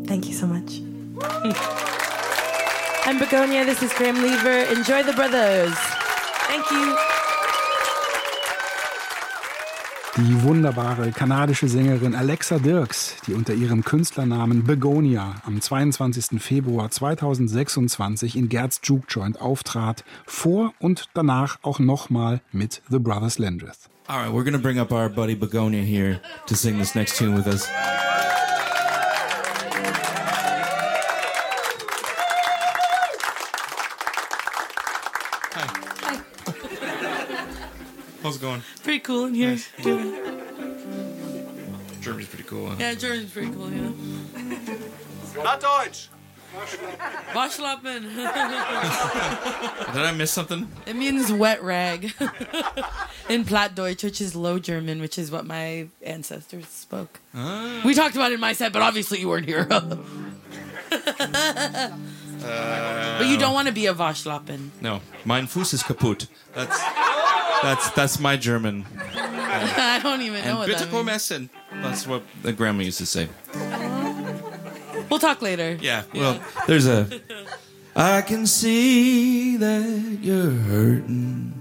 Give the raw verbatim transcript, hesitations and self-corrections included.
Thank you so much. I'm Begonia, this is Graham Lever. Enjoy the Brothers. Thank you. Die wunderbare kanadische Sängerin Alexa Dirks, die unter ihrem Künstlernamen Begonia am zweiundzwanzigsten Februar zweitausendsechsundzwanzig in Gerds Juke Joint auftrat, vor und danach auch nochmal mit The Brothers Landreth. All right, we're going to bring up our buddy Begonia here to sing this next tune with us. How's it going? Pretty cool in here. Nice. Germany's pretty cool, huh? Yeah, Germany's pretty cool, yeah. Not Deutsch. Waschlappen. Did I miss something? It means wet rag. In Plattdeutsch, which is Low German, which is what my ancestors spoke. Uh, We talked about it in my set, but obviously you weren't here. uh, But you don't want to be a Waschlappen. No, mein Fuß ist kaputt. That's that's that's my German. I don't even know And what bitte that komm means. essen. That's what the grandma used to say. We'll talk later. Yeah, well, there's a... I can see that you're hurting.